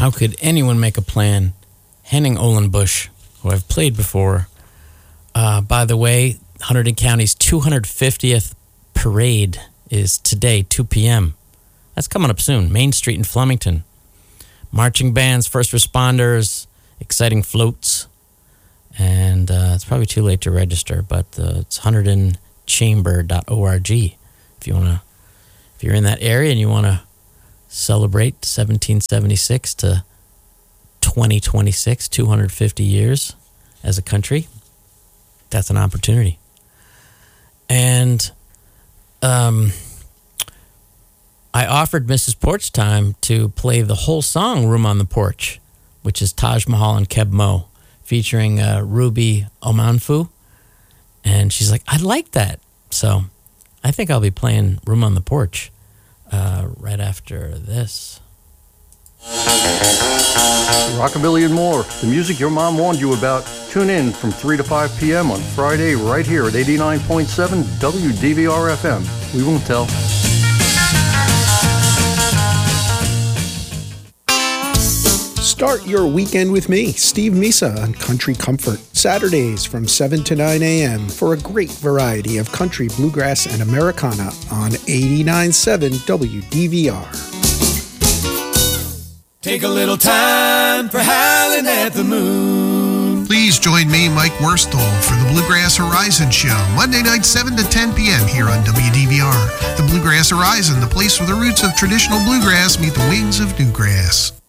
How could anyone make a plan? Henning Ohlenbusch, who I've played before. By the way, Hunterdon County's 250th parade is today, 2 p.m. That's coming up soon. Main Street in Flemington. Marching bands, first responders, exciting floats. And it's probably too late to register, but it's hunterdonchamber.org if you're in that area and you want to celebrate 1776 to 2026, 250 years as a country. That's an opportunity. And I offered Mrs. Porch Time to play the whole song Room on the Porch, which is Taj Mahal and Keb Mo, featuring Ruby Omanfu. And she's like, I like that. So I think I'll be playing Room on the Porch right after this. Rockabilly and more, the music your mom warned you about. Tune in from 3 to 5 p.m. on Friday right here at 89.7 WDVR FM. We won't tell. Start your weekend with me, Steve Misa, on Country Comfort, Saturdays from 7 to 9 a.m. for a great variety of country, bluegrass, and Americana on 89.7 WDVR. Take a little time for howling at the moon. Please join me, Mike Worsthall, for the Bluegrass Horizon Show, Monday night 7 to 10 p.m. here on WDVR. The Bluegrass Horizon, the place where the roots of traditional bluegrass meet the wings of newgrass.